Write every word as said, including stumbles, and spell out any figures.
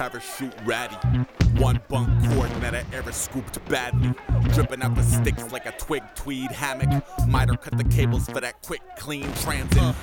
parachute ratty. One bunk cord that I ever scooped badly. Dripping out the sticks like a twig tweed hammock. Miter cut the cables for that quick, clean transit.